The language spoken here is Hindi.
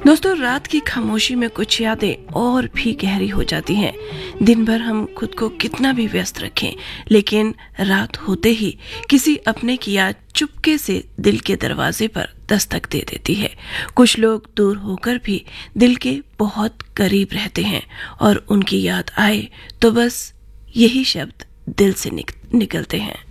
दोस्तों, रात की खामोशी में कुछ यादें और भी गहरी हो जाती हैं। दिन भर हम खुद को कितना भी व्यस्त रखें, लेकिन रात होते ही किसी अपने की याद चुपके से दिल के दरवाजे पर दस्तक दे देती है। कुछ लोग दूर होकर भी दिल के बहुत करीब रहते हैं और उनकी याद आए तो बस यही शब्द दिल से निकलते हैं।